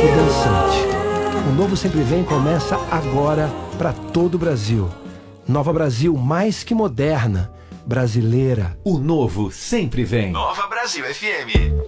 e dançante. O Novo Sempre Vem começa agora para todo o Brasil. Nova Brasil mais que moderna, brasileira. O novo sempre vem. Nova Brasil FM.